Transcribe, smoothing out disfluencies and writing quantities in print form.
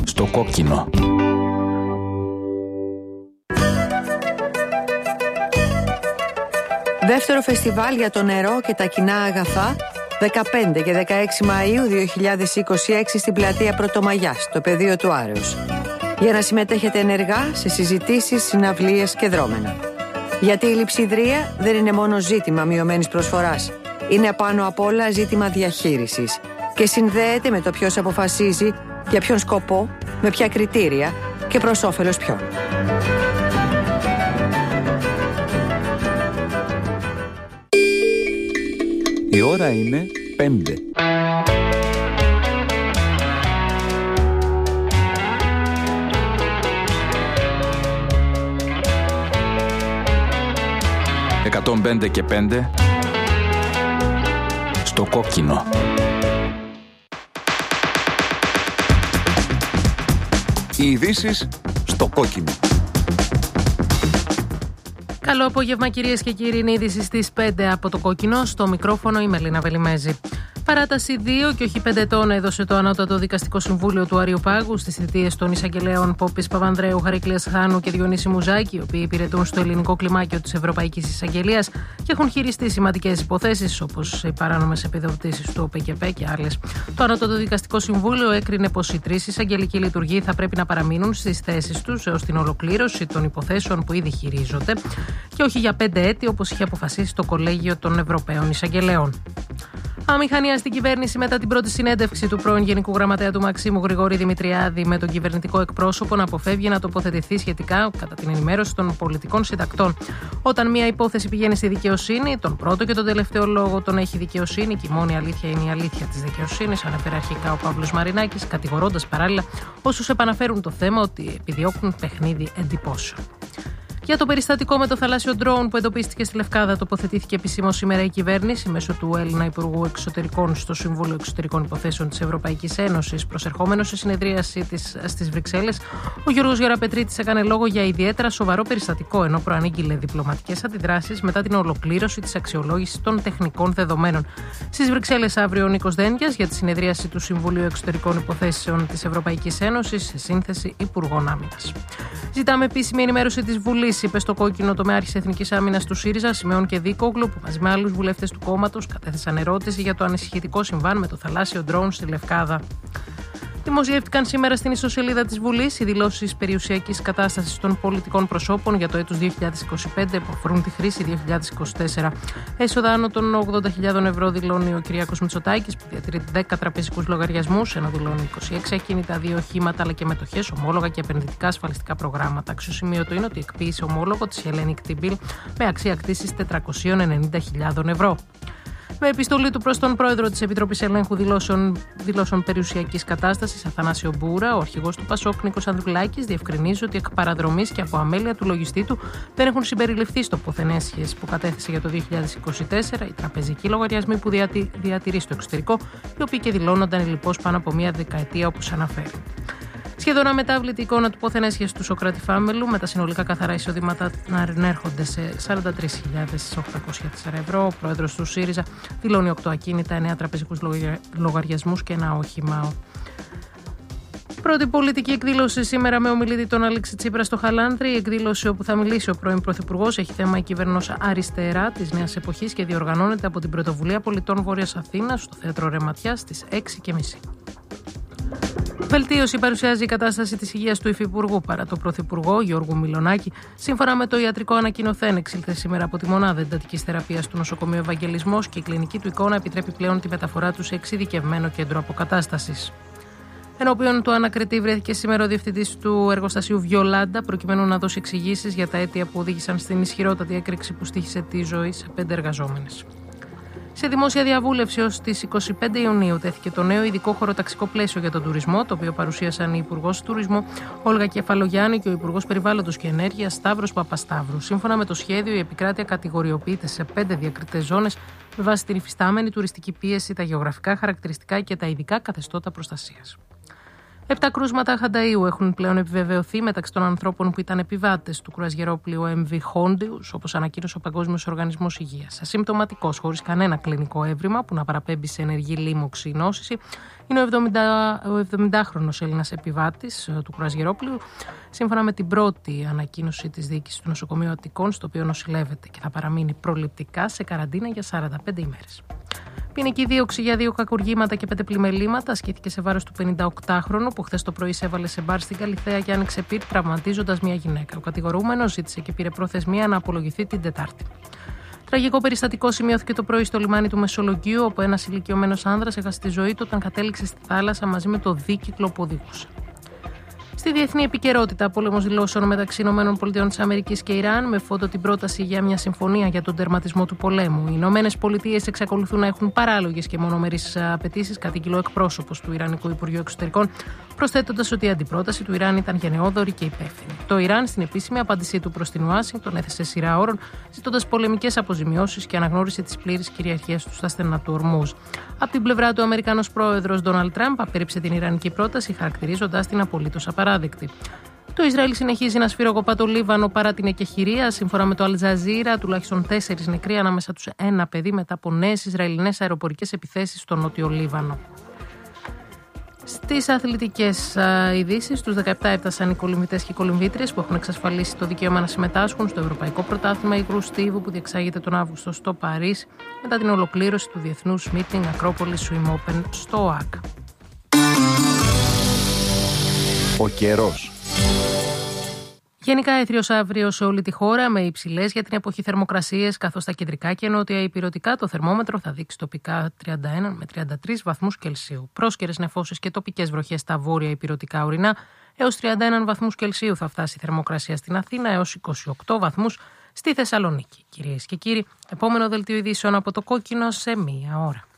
Στο κόκκινο. Δεύτερο φεστιβάλ για το νερό και τα κοινά αγαθά, 15 και 16 Μαΐου 2026 στην πλατεία Πρωτομαγιάς, στο πεδίο του Άρεως. Για να συμμετέχετε ενεργά σε συζητήσεις, συναυλίες και δρόμενα. Γιατί η λειψιδρία δεν είναι μόνο ζήτημα μειωμένης προσφοράς. Είναι πάνω απ' όλα ζήτημα διαχείρισης και συνδέεται με το ποιος αποφασίζει, για ποιον σκοπό, με ποια κριτήρια και προς όφελος ποιον. Η ώρα είναι 5. «105 και 5» στο κόκκινο. Οι ειδήσεις στο κόκκινο. Καλό απόγευμα κυρίες και κύριοι, είναι είδηση στις 5 από το κόκκινο. Στο μικρόφωνο η Μελίνα Βελιμέζη. Παράταση 2 και όχι 5 ετών έδωσε το Ανώτατο Δικαστικό Συμβούλιο του Αριοπάγου στις θητείες των εισαγγελέων Πόπης Παπανδρέου, Χαρικλίας Χάνου και Διονύση Μουζάκη, οι οποίοι υπηρετούν στο ελληνικό κλιμάκιο της Ευρωπαϊκής Εισαγγελίας και έχουν χειριστεί σημαντικές υποθέσεις όπως οι παράνομες επιδοτήσεις του ΟΠΕΚΕΠΕ και άλλες. Το Ανώτατο Δικαστικό Συμβούλιο έκρινε πως οι 3 εισαγγελικοί λειτουργοί θα πρέπει να παραμείνουν στις θέσεις τους έως την ολοκλήρωση των υποθέσεων που ήδη χειρίζονται και όχι για 5 έτη όπως είχε αποφασίσει το Κολέγιο των Ευρωπαίων Εισαγγελέων. Αμηχανία στην κυβέρνηση μετά την πρώτη συνέντευξη του πρώην Γενικού Γραμματέα του Μαξίμου Γρηγόρη Δημητριάδη με τον κυβερνητικό εκπρόσωπο να αποφεύγει να τοποθετηθεί σχετικά κατά την ενημέρωση των πολιτικών συντακτών. Όταν μια υπόθεση πηγαίνει στη δικαιοσύνη, τον πρώτο και τον τελευταίο λόγο τον έχει η δικαιοσύνη και η μόνη αλήθεια είναι η αλήθεια της δικαιοσύνης, ανέφερε αρχικά ο Παύλος Μαρινάκης, κατηγορώντας παράλληλα όσους επαναφέρουν το θέμα ότι επιδιώκουν παιχνίδι εντυπώσεων. Για το περιστατικό με το θαλάσσιο ντρόουν που εντοπίστηκε στη Λευκάδα, τοποθετήθηκε επισήμως σήμερα η κυβέρνηση μέσω του Έλληνα Υπουργού Εξωτερικών στο Συμβούλιο Εξωτερικών Υποθέσεων της Ευρωπαϊκής Ένωσης. Προσερχόμενος στη συνεδρίασή της στις Βρυξέλλες, ο Γιώργος Γεραπετρίτης έκανε λόγο για ιδιαίτερα σοβαρό περιστατικό, ενώ προανήγγειλε διπλωματικές αντιδράσεις μετά την ολοκλήρωση της αξιολόγησης των τεχνικών δεδομένων. Στις Βρυξέλλες αύριο ο Νίκος Δένδιας για τη συνεδρίαση του Συμβουλίου Εξωτερικών Υποθέσεων της Ευρωπαϊκής Ένωσης σε σύνθεση Υπουργών Άμυνας. Ζητάμε επίσημη ενημέρωση της Βουλής, είπε στο κόκκινο τομέαρχης Εθνικής Άμυνας του ΣΥΡΙΖΑ, Σιμεών και Δίκογλου, που μαζί με άλλους βουλευτές του κόμματος κατέθεσαν ερώτηση για το ανησυχητικό συμβάν με το θαλάσσιο ντρόουν στη Λευκάδα. Δημοσιεύτηκαν σήμερα στην ιστοσελίδα της Βουλής οι δηλώσεις περιουσιακής κατάστασης των πολιτικών προσώπων για το έτος 2025 που αφορούν τη χρήση 2024. Έσοδα άνω των 80.000 ευρώ δηλώνει ο Κυριάκος Μητσοτάκης, που διατηρεί 10 τραπεζικούς λογαριασμούς, ενώ δηλώνει 26 ακίνητα, 2 οχήματα αλλά και μετοχές, ομόλογα και επενδυτικά ασφαλιστικά προγράμματα. Αξιοσημείωτο είναι ότι εκποίησε ομόλογο της Hellenic T-Bill με αξία κτήσης 490.000 ευρώ. Με επιστολή του προς τον πρόεδρο της Επιτροπής Ελέγχου Δηλώσεων Περιουσιακής Κατάστασης, Αθανάσιο Μπούρα, ο αρχηγός του ΠΑΣΟΚ Νίκος Ανδρουλάκης διευκρινίζει ότι εκ παραδρομής και από αμέλεια του λογιστή του δεν έχουν συμπεριληφθεί στο ποθενέσχες που κατέθεσε για το 2024 οι τραπεζικοί λογαριασμοί που διατηρεί στο εξωτερικό, οι οποίοι και δηλώνονταν λοιπόν πάνω από μία δεκαετία όπως αναφέρει. Σχεδόν αμετάβλητη εικόνα του ποθενέσχες του Σοκράτη Φάμελου, με τα συνολικά καθαρά εισοδήματα να ανέρχονται σε 43.804 ευρώ. Ο πρόεδρος του ΣΥΡΙΖΑ δηλώνει 8 ακίνητα, 9 τραπεζικούς λογαριασμούς και ένα όχημα. Πρώτη πολιτική εκδήλωση σήμερα με ομιλητή τον Αλέξη Τσίπρα στο Χαλάνδρη. Η εκδήλωση όπου θα μιλήσει ο πρώην Πρωθυπουργός έχει θέμα η κυβέρνηση αριστερά της νέας εποχής και διοργανώνεται από την Πρωτοβουλία Πολιτών Βόρειας Αθήνας στο Θέατρο Ρεματιάς στις 6:30. Βελτίωση παρουσιάζει η κατάσταση της υγείας του Υφυπουργού παρά το Πρωθυπουργό Γιώργου Μιλονάκη. Σύμφωνα με το ιατρικό ανακοινωθέν, εξήλθε σήμερα από τη μονάδα εντατικής θεραπείας του νοσοκομείου Ευαγγελισμός και η κλινική του εικόνα επιτρέπει πλέον τη μεταφορά του σε εξειδικευμένο κέντρο αποκατάστασης. Ενώπιον του ανακριτή βρέθηκε σήμερα ο διευθυντής του εργοστασίου Βιολάντα, προκειμένου να δώσει εξηγήσεις για τα αίτια που οδήγησαν στην ισχυρότατη έκρηξη που στοίχησε τη ζωή σε 5 εργαζόμενες. Σε δημόσια διαβούλευση ως τις 25 Ιουνίου τέθηκε το νέο ειδικό χωροταξικό πλαίσιο για τον τουρισμό, το οποίο παρουσίασαν η Υπουργός Τουρισμού Όλγα Κεφαλογιάννη και ο Υπουργός Περιβάλλοντος και Ενέργειας Σταύρος Παπασταύρου. Σύμφωνα με το σχέδιο, η επικράτεια κατηγοριοποιείται σε 5 διακριτές ζώνες με βάση την υφιστάμενη τουριστική πίεση, τα γεωγραφικά χαρακτηριστικά και τα ειδικά καθεστώτα προστασίας. 7 κρούσματα χανταΐου έχουν πλέον επιβεβαιωθεί μεταξύ των ανθρώπων που ήταν επιβάτες του κρουαζιερόπλοιου MV Hondius, όπως ανακοίνωσε ο Παγκόσμιος Οργανισμός Υγείας. Ασυμπτωματικός, χωρίς κανένα κλινικό έβριμα που να παραπέμπει σε ενεργή λίμωξη ή νόσηση, είναι ο 70χρονος Έλληνας επιβάτης του κρουαζιερόπλοιου, σύμφωνα με την πρώτη ανακοίνωση της διοίκησης του νοσοκομείου Αττικών, στο οποίο νοσηλεύεται και θα παραμείνει προληπτικά σε καραντίνα για 45 ημέρες. Ποινική δίωξη για 2 κακουργήματα και 5 πλημελήματα ασκήθηκε σε βάρος του 58χρονου που χθες το πρωί εισέβαλε σε μπαρ στην Καλιθέα και άνοιξε πυρ, τραυματίζοντας μια γυναίκα. Ο κατηγορούμενος ζήτησε και πήρε προθεσμία να απολογηθεί την Τετάρτη. Τραγικό περιστατικό σημειώθηκε το πρωί στο λιμάνι του Μεσολογγίου, όπου ένας ηλικιωμένος άνδρας έχασε τη ζωή του όταν κατέληξε στη θάλασσα μαζί με το δίκυκλο που οδηγούσε. Στη διεθνή επικαιρότητα, πόλεμος δηλώσεων μεταξύ ΗΠΑ και Ιράν, με φόντο την πρόταση για μια συμφωνία για τον τερματισμό του πολέμου. Οι ΗΠΑ εξακολουθούν να έχουν παράλογες και μονομερείς απαιτήσεις, κατήγγειλε ο εκπρόσωπος του Ιρανικού Υπουργείου Εξωτερικών, προσθέτοντας ότι η αντιπρόταση του Ιράν ήταν γενναιόδορη και υπεύθυνη. Το Ιράν, στην επίσημη απάντησή του προς την Ουάσιγκτον, έθεσε σειρά όρων, ζητώντας πολεμικές αποζημιώσεις και αναγνώρισε της πλήρης κυριαρχίας του στα στενά του Ορμούζ. Από την πλευρά του, ο Αμερικανός πρόεδρος Ντόναλντ Τραμπ απέρριψε την Ιρανική πρόταση, χαρακτηρίζοντας την απολύτως απαράδεκτη. Το Ισραήλ συνεχίζει να σφυροκοπά το Λίβανο παρά την εκεχηρία. Σύμφωνα με το Αλτζαζίρα, τουλάχιστον 4 νεκροί, ανάμεσα τους 1 παιδί, μετά από νέες Ισραηλινές αεροπορικές επιθέσεις στο νότιο Λίβανο. Στις αθλητικές ειδήσεις, τους 17 έφτασαν οι κολυμβητές και οι κολυμβήτριες που έχουν εξασφαλίσει το δικαίωμα να συμμετάσχουν στο Ευρωπαϊκό Πρωτάθλημα Υγρού Στίβου που διεξάγεται τον Αύγουστο στο Παρίσι, μετά την ολοκλήρωση του Διεθνούς Meeting Acropolis Swim Open στο ΟΑΚ. Ο καιρός. Γενικά έθριος αύριο σε όλη τη χώρα, με υψηλές για την εποχή θερμοκρασίες, καθώς στα κεντρικά και νότια υπηρετικά το θερμόμετρο θα δείξει τοπικά 31 με 33 βαθμούς Κελσίου. Πρόσκαιρες νεφώσεις και τοπικές βροχές στα βόρεια υπηρετικά ορεινά, έως 31 βαθμούς Κελσίου θα φτάσει η θερμοκρασία στην Αθήνα, έως 28 βαθμούς στη Θεσσαλονίκη. Κυρίες και κύριοι, επόμενο δελτίο ειδήσεων από το Κόκκινο σε 1 ώρα.